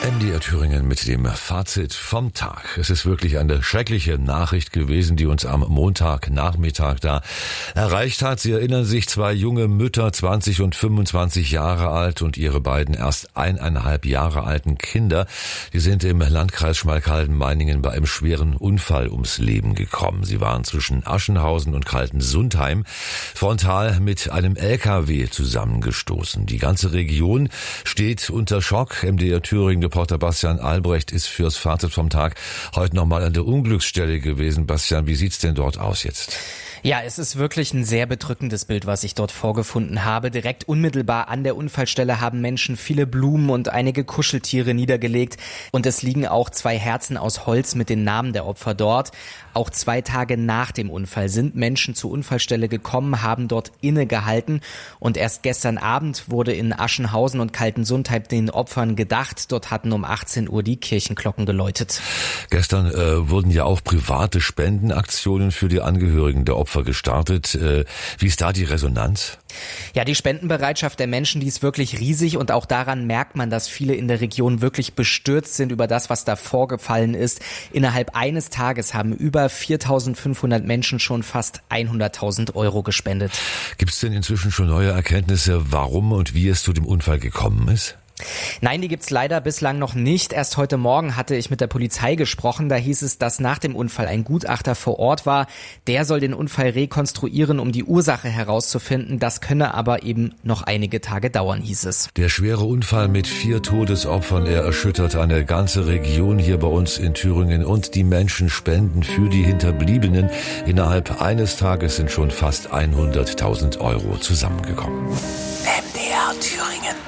MDR Thüringen mit dem Fazit vom Tag. Es ist wirklich eine schreckliche Nachricht gewesen, die uns am Montagnachmittag da erreicht hat. Sie erinnern sich, 2 junge Mütter, 20 und 25 Jahre alt und ihre beiden erst 1,5 Jahre alten Kinder. Die sind im Landkreis Schmalkalden-Meiningen bei einem schweren Unfall ums Leben gekommen. Sie waren zwischen Aschenhausen und Kaltensundheim frontal mit einem LKW zusammengestoßen. Die ganze Region steht unter Schock. MDR Thüringen Reporter Bastian Albrecht ist fürs Fazit vom Tag heute nochmal an der Unglücksstelle gewesen. Bastian, wie sieht's denn dort aus jetzt? Ja, es ist wirklich ein sehr bedrückendes Bild, was ich dort vorgefunden habe. Direkt unmittelbar an der Unfallstelle haben Menschen viele Blumen und einige Kuscheltiere niedergelegt. Und es liegen auch 2 Herzen aus Holz mit den Namen der Opfer dort. Auch 2 Tage nach dem Unfall sind Menschen zur Unfallstelle gekommen, haben dort innegehalten. Und erst gestern Abend wurde in Aschenhausen und Kaltensundheim den Opfern gedacht. Dort hatten um 18 Uhr die Kirchenglocken geläutet. Gestern wurden ja auch private Spendenaktionen für die Angehörigen der Opfer gestartet. Wie ist da die Resonanz? Ja, die Spendenbereitschaft der Menschen, die ist wirklich riesig und auch daran merkt man, dass viele in der Region wirklich bestürzt sind über das, was da vorgefallen ist. Innerhalb eines Tages haben über 4.500 Menschen schon fast 100.000 Euro gespendet. Gibt es denn inzwischen schon neue Erkenntnisse, warum und wie es zu dem Unfall gekommen ist? Nein, die gibt's leider bislang noch nicht. Erst heute Morgen hatte ich mit der Polizei gesprochen. Da hieß es, dass nach dem Unfall ein Gutachter vor Ort war. Der soll den Unfall rekonstruieren, um die Ursache herauszufinden. Das könne aber eben noch einige Tage dauern, hieß es. Der schwere Unfall mit 4 Todesopfern, er erschüttert eine ganze Region hier bei uns in Thüringen. Und die Menschen spenden für die Hinterbliebenen. Innerhalb eines Tages sind schon fast 100.000 Euro zusammengekommen. MDR Thüringen.